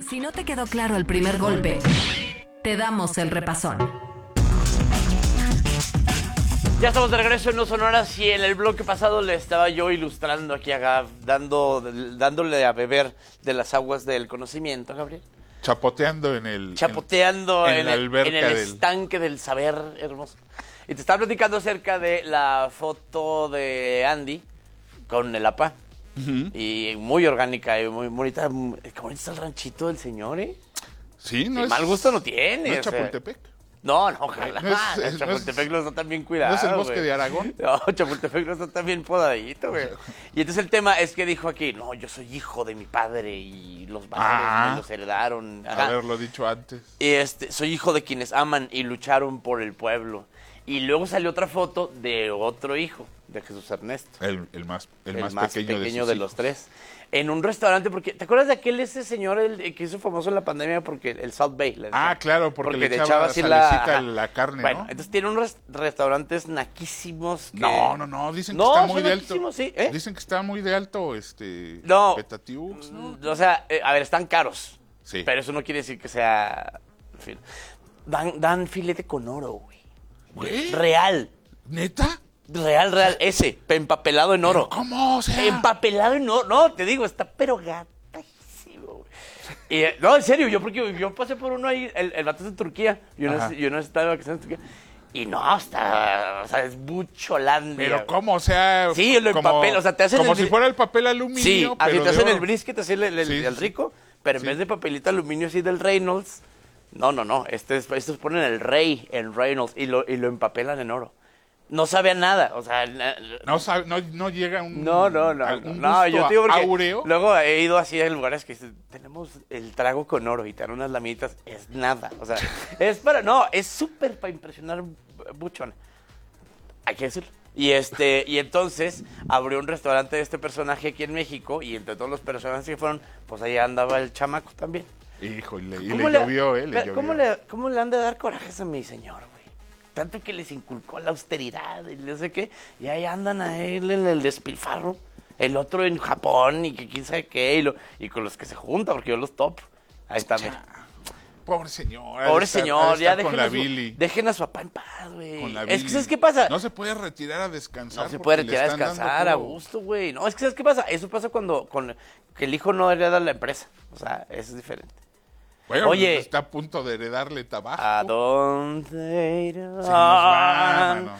Si no te quedó claro el primer golpe, te damos el repasón. Ya estamos de regreso en No Sonoras y en el bloque pasado le estaba yo ilustrando aquí a Gab, dándole a beber de las aguas del conocimiento, Gabriel. Chapoteando en la alberca el estanque del saber hermoso. Y te estaba platicando acerca de la foto de Andy con el APA. Y muy orgánica y muy bonita. ¿Cómo está el ranchito del señor, Sí, no es... mal gusto no tiene. ¿No es Chapultepec? No, ojalá. Chapultepec no está tan bien cuidado. ¿No es el bosque de Aragón? No, Chapultepec no está tan bien podadito, güey. Y entonces el tema es que dijo aquí, no, yo soy hijo de mi padre y los valores me los heredaron. Haberlo dicho antes. Y soy hijo de quienes aman y lucharon por el pueblo. Y luego salió otra foto de otro hijo, de Jesús Ernesto. El más pequeño de los tres. En un restaurante, porque ¿te acuerdas de ese señor que hizo famoso en la pandemia porque el South Bay? Claro, porque le echaba así la carne, bueno, ¿no? entonces tiene unos restaurantes naquísimos que... No, dicen que está muy de alto. Sí, Dicen que está muy de alto, no, Petatiux, ¿no? O sea, a ver, están caros. Sí. Pero eso no quiere decir que sea... En fin. Dan filete con oro, güey. Real. ¿Neta? Real, ese, empapelado en oro. ¿Pero cómo? O sea... Empapelado en oro. No, te digo, está pero gatísimo, güey. No, en serio, porque yo pasé por uno ahí, el vato es de Turquía. Yo no estaba de vacaciones en Turquía. Y no, o sea, es bucholandia. ¿Pero cómo? O sea... Sí, lo empapela, o sea, te hacen... Como si fuera el papel aluminio, sí, pero así te hacen oro. el brisket, así el rico, pero en vez de papelito aluminio así del Reynolds, no, estos ponen el Rey en Reynolds y lo empapelan en oro. No sabe a nada, o sea... No llega un... No, yo te digo porque áureo. luego he ido así a lugares que dicen, tenemos el trago con oro y te dan unas lamitas, es nada, o sea, es súper para impresionar buchón, hay que decirlo. Y entonces abrió un restaurante de este personaje aquí en México y entre todos los personajes que fueron, pues ahí andaba el chamaco también. Híjole, y le llovió, le llovió. ¿Cómo le han de dar corajes a mi señor, güey? Tanto que les inculcó la austeridad y no sé qué, y ahí andan a él en el despilfarro, el otro en Japón y que quién sabe qué, y con los que se junta, porque yo los top. Ahí está, mira. Pobre señor. Ya dejen a su papá en paz, güey. Es que ¿sabes qué pasa? No se puede retirar a descansar. No se puede retirar a descansar a gusto, güey. No, es que ¿sabes qué pasa? Eso pasa que el hijo no hereda la empresa. O sea, eso es diferente. Bueno, oye, está a punto de heredarle Tabasco. ¿A dónde irán? Se nos va, mano,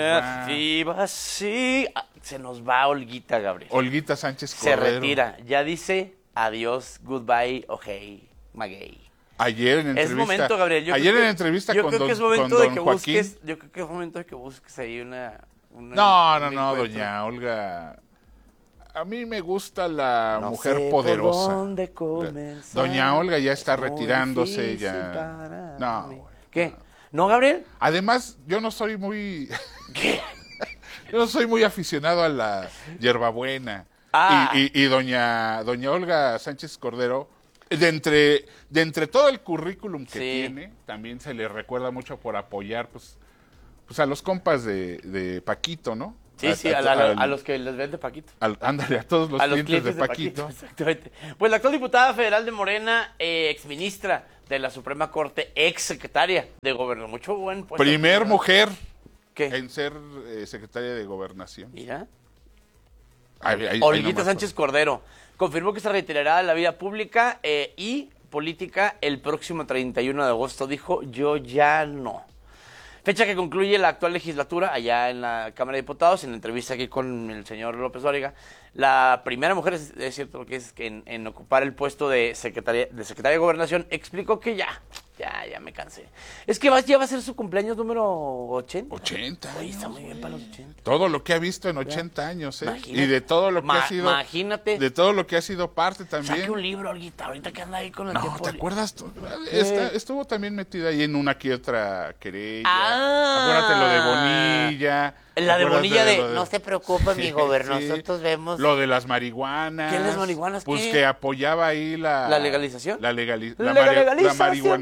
se nos va Olguita, Gabriel. Olguita Sánchez Cordero. Se retira. Ya dice adiós, goodbye, ojei, maguey. Ayer en entrevista. Es momento, Gabriel. Ayer en entrevista con don Joaquín. Yo creo que es momento de que busques ahí una No, doña Olga. A mí me gusta la mujer poderosa. Doña Olga ya está retirándose, ya. No. ¿Qué? ¿No, Gabriel? Además, yo no soy muy... ¿Qué? Yo no soy muy aficionado a la hierbabuena. Y doña Olga Sánchez Cordero, de entre todo el currículum que tiene, también se le recuerda mucho por apoyar pues a los compas de Paquito, ¿no? Sí, a los que les vende Paquito. Ándale, a todos los clientes de Paquito. Exactamente. Pues la actual diputada federal de Morena, exministra de la Suprema Corte, exsecretaria de Gobernación. Mucho buen puesto. Primer mujer ¿qué? En ser secretaria de Gobernación. Mira. Ahí Olguita Sánchez Cordero confirmó que se retirará de la vida pública y política el próximo 31 de agosto. Dijo, yo ya no. Fecha que concluye la actual legislatura allá en la Cámara de Diputados, en la entrevista aquí con el señor López Dóriga. La primera mujer, es cierto lo que es, que en ocupar el puesto de secretaria de Gobernación, explicó que ya me cansé. Es que ya va a ser su cumpleaños número 80. 80 años. Oye, está muy bien para los 80. Todo lo que ha visto en 80 años, Imagínate. Y de todo lo que ha sido... Imagínate. De todo lo que ha sido parte también. Saque un libro, Olguita, ahorita que anda ahí con el tiempo. No, ¿te acuerdas? Estuvo también metida ahí en una que otra querella. Acuérdate lo de Bonilla. La de Bonilla no se preocupe, mi gobernador, nosotros vemos... Lo de las marihuanas. ¿Qué las marihuanas? Pues que apoyaba ahí la legalización. La legalización, marihuanización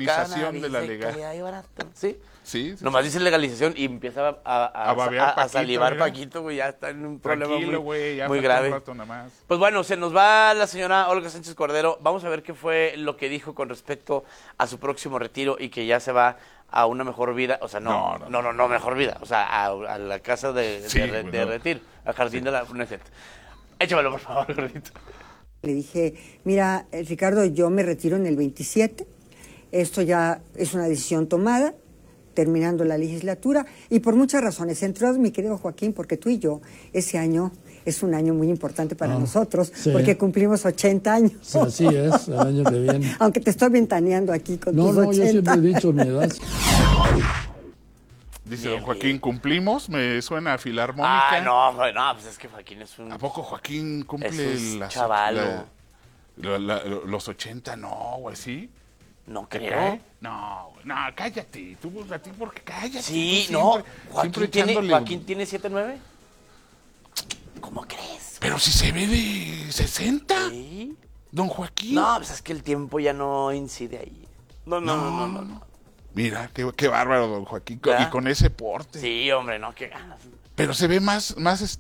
de la legal. Sí. Sí, sí. Nomás dice legalización y empieza A babear a Paquito, salivar mira. Paquito, güey, ya está en un problema Tranquilo, güey, ya muy falta grave. un rato nada más. Pues bueno, se nos va la señora Olga Sánchez Cordero. Vamos a ver qué fue lo que dijo con respecto a su próximo retiro y que ya se va a una mejor vida. O sea, no mejor vida. O sea, a la casa de retiro, al jardín de la... No es cierto. Échamelo, por favor, gordito. Le dije, mira, Ricardo, yo me retiro en el 27. Esto ya es una decisión tomada, terminando la legislatura, y por muchas razones, entre otras, mi querido Joaquín, porque tú y yo, ese año es un año muy importante para nosotros, sí. porque cumplimos 80 años. Sí, así es, el año que viene. Aunque te estoy ventaneando aquí con tus 80. No, yo siempre he dicho mi edad. Dice don Joaquín, ¿cumplimos? Me suena a filarmónica. Ah, no, pues es que Joaquín es un... ¿A poco Joaquín cumple Es un chavalo. los 80? No, güey, ¿sí? No creo. No, güey, no, cállate. Tú, a ti, porque cállate. Sí, tú no. siempre Joaquín tiene 7'9". ¿Cómo crees? Pero si se ve de 60, ¿Sí? don Joaquín. No, pues es que el tiempo ya no incide ahí. No. Mira, qué bárbaro, don Joaquín. ¿verdad? Y con ese porte. Sí, hombre, no, qué ganas. Pero se ve más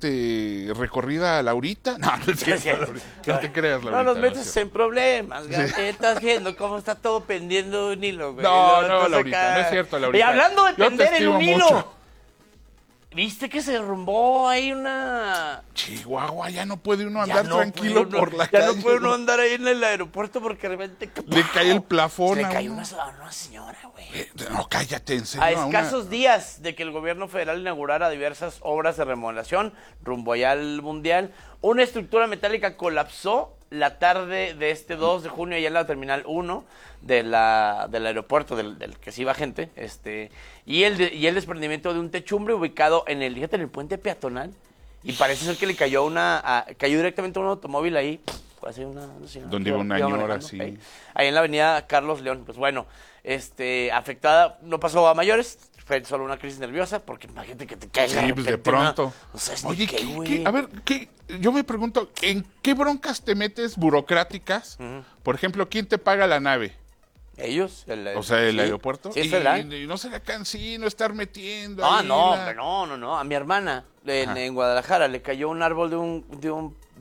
recorrida Laurita. No, no es cierto, Laurita. No te creas, Laurita. No nos metes en problemas, güey. Estás viendo cómo está todo pendiendo de un hilo, güey. No, Entonces Laurita, no es cierto, Laurita. Y hablando de Yo te pender en estimo un hilo. mucho. ¿Viste que se derrumbó ahí una...? Chihuahua, ya no puede uno Ya andar no tranquilo puede uno- por la Ya calle. no puede uno andar ahí en el aeropuerto porque de repente... Le cae el plafón Se le a cayó uno. una señora, güey. No, cállate, en serio. A a una- escasos días de que el gobierno federal inaugurara diversas obras de remodelación rumbo allá al Mundial, una estructura metálica colapsó la tarde de este 2 de junio allá en la Terminal 1 del aeropuerto del que se iba gente, y el desprendimiento de un techumbre ubicado en el puente peatonal, y parece ser que le cayó cayó directamente a un automóvil ahí, así una señora Donde que iba una iba señora, manejando, sí. ahí en la avenida Carlos León. Pues bueno, afectada, no pasó a mayores, fue solo una crisis nerviosa, porque imagínate que te caiga Sí, pues de repente una- pronto. no sabes Oye, ni qué, güey. a ver, yo me pregunto, ¿en qué broncas te metes burocráticas? Por ejemplo, ¿quién te paga la nave? Ellos, O sea, el sí, aeropuerto. Sí, es federal. Y no se la cansino estar metiendo. Ah, ahí no, la- hombre, no. A mi hermana Ajá. en Guadalajara le cayó un árbol de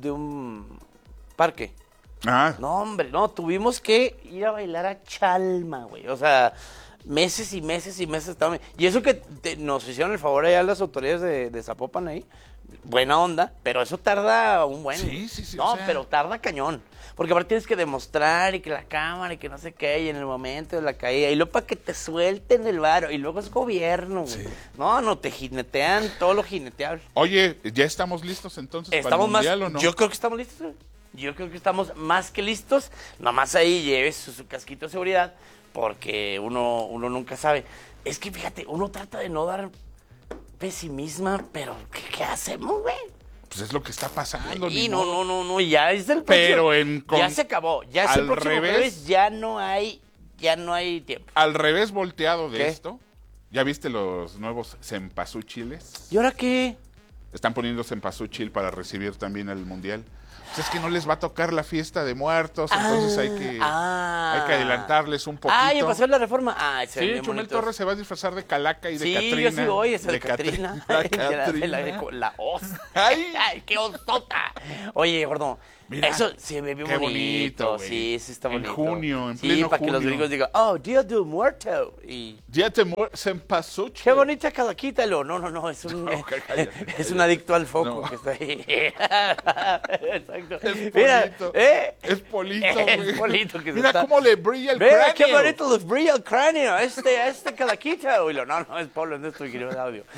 un parque. Ah, No, hombre, no, tuvimos que ir a bailar a Chalma, güey. O sea, meses y meses y meses. Y eso que nos hicieron el favor allá las autoridades de Zapopan ahí. Buena onda, pero eso tarda un buen. Sí, No, o sea- pero tarda cañón. Porque aparte tienes que demostrar y que la cámara y que no sé qué, y en el momento de la caída, y luego para que te suelten el varo, y luego es gobierno, güey. No, te jinetean todo lo jineteable. oye, ¿ya estamos listos entonces para el Estamos más. mundial o no? Yo creo que estamos listos, güey. Yo creo que estamos más que listos. Nomás ahí lleves su casquito de seguridad, porque uno nunca sabe. Es que fíjate, uno trata de no dar pesimismo, pero ¿qué hacemos, güey? Pues es lo que está pasando. Y ni no, modo. ya es el Pero próximo. Ya se acabó. Ya es el al próximo revés. jueves, ya no hay tiempo. Al revés volteado de ¿Qué? esto, ¿ya viste los nuevos cempasúchiles? ¿Y ahora qué? Están poniendo cempasúchil para recibir también el mundial. Pues es que no les va a tocar la fiesta de muertos, entonces hay que adelantarles un poquito. Ah, ya pasó la reforma. Ah, se ven Sí, bien Chumel bonitos. Torres se va a disfrazar de Calaca y de Sí, Catrina. yo sí voy, esa de Catrina. Catrina. La os. Ay. Ay, qué osota. Oye, gordo, Mira, eso se ve bien qué bonito. güey. Sí, sí está En bonito. junio, en sí, pleno para que los junio. gringos digan, oh, Día del Muerto. Y Ya te cempasúchil. qué bonita cada quítalo. No, es un cállate. es un adicto al foco No. que está ahí. Exacto. Es Mira, Polito. Es Polito, Es güey. Polito que se Mira está- cómo le brilla el Mira cráneo. qué bonito les brilla el cráneo, este calaquita. Y no, es Pablo, es nuestro ingeniero de audio.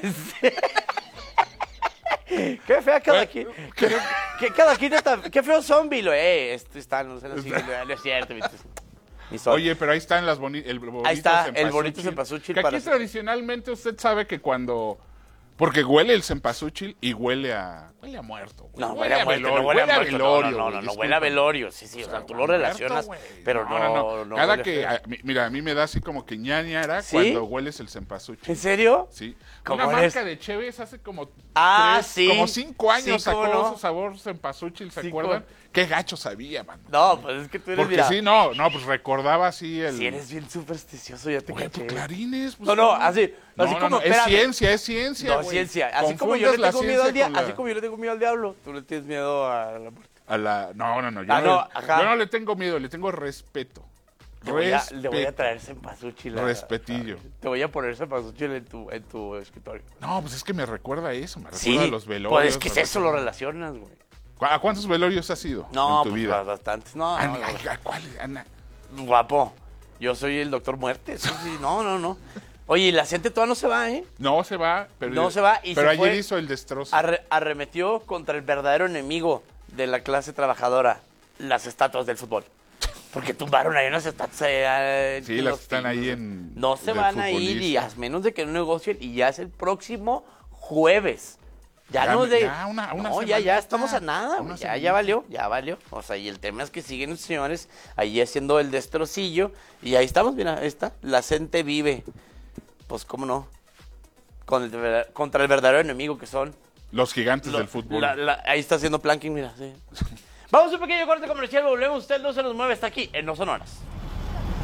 Qué fea calaquita. Qué calaquita tan... Qué feo zombie, lo esto está, no sé, no es cierto. Mi sol. Oye, pero ahí están el bonito Ahí está, el cempasúchil. bonito cempasúchil Que aquí para- tradicionalmente usted sabe que cuando Porque huele el cempasúchil y huele a muerto. Güey. No, huele a muerto, velorio, no huele a muerto. velorio. No, güey, huele a velorio. Sí, o sea, tú lo relacionas, muerto, güey. pero no. Cada huele que, feo. mira, a mí me da así como que ñañara ¿Sí? cuando hueles el cempasúchil. ¿En serio? Sí. ¿Cómo Una eres? marca de Cheves hace como Sí. como 5 años Sí, sacó ¿cómo no? su sabor cempasúchil, ¿se Sí, acuerdan? Qué gacho sabía, mano. No, pues es que tú eres, Porque mira, sí, pues recordaba así el... si eres bien supersticioso, ya te Güey, caché. pues clarines. Pues, No, así como, es espérame. ciencia, No, güey. ciencia. Así como yo le Confundes la tengo miedo al ciencia diablo, con así como yo le tengo miedo al diablo, tú le tienes miedo a la muerte. No, yo, ajá. yo no le tengo miedo, le tengo respeto. Le voy a traer cempasúchil. Respetillo. Te voy a poner cempasúchil en tu escritorio. No, pues es que me recuerda a eso, me recuerda Sí, a los velorios. pues es que es eso, lo relacionas, güey. ¿A cuántos velorios has ido No, en tu pues vida? bastantes. No, ¿A no, cuál, Ana? guapo. Yo soy el doctor muerte. Sí, no. Oye, y la gente todavía no se va, ¿eh? No se va, pero, No se va y pero se ayer fue. hizo el destrozo. Arremetió contra el verdadero enemigo de la clase trabajadora, las estatuas del fútbol. Porque tumbaron ahí unas estatuas. Sí, las que están ahí en... No se del van a ir, y a menos de que no negocien, y ya es el próximo jueves. Ya no de. ya una no, semanita, ya estamos a nada, una güey. Ya semanita. valió. O sea, y el tema es que siguen los señores ahí haciendo el destrocillo. Y ahí estamos, mira, ahí está. La gente vive. Pues, ¿cómo no? Contra el verdadero enemigo que son. Los gigantes del fútbol. Ahí está haciendo planking, mira, sí. Vamos a un pequeño corte comercial, volvemos. Usted no se nos mueve, está aquí en No Son Horas.